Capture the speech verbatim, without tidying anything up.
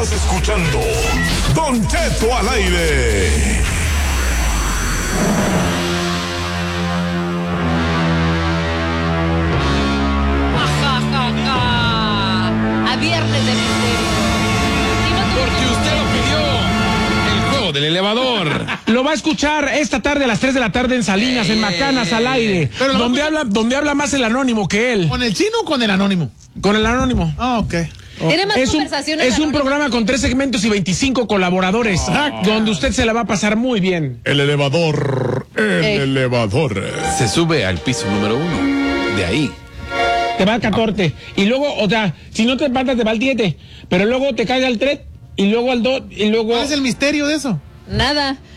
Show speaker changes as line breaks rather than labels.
Estás escuchando Don Cheto al aire.
A viernes de misterio.
Porque usted lo pidió. El juego del elevador.
Lo va a escuchar esta tarde a las tres de la tarde en Salinas, en Macanas, al aire.
Pero
donde
no,
habla, donde habla más el anónimo que él.
¿Con el chino o con el anónimo?
Con el anónimo.
Ah, ok.
Tiene más
Es un,
conversaciones.
es un
anónimas.
programa con tres segmentos y veinticinco colaboradores, donde usted se la va a pasar muy bien.
El elevador, el
Ey.
elevador.
Se sube al piso número uno. De ahí.
Te va al catorce. Y luego, o sea, si no te levantas, te va al diez. Pero luego te cae al tres. Y luego al dos. Y luego.
¿Cuál es el misterio de eso?
Nada.